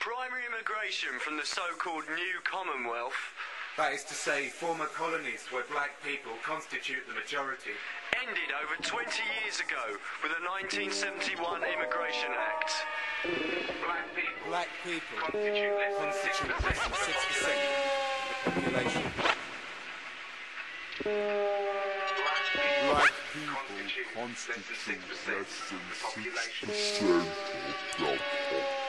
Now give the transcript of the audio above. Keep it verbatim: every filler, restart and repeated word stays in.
Primary immigration from the so-called New Commonwealth, that is to say, former colonies where black people constitute the majority, ended over twenty years ago with the nineteen seventy-one Immigration Act. Black people, Black people constitute less than six constitute percent less than of the six percent population. of the population. Black Black people people constitute less than six constitute percent less than of the six population. percent of the population.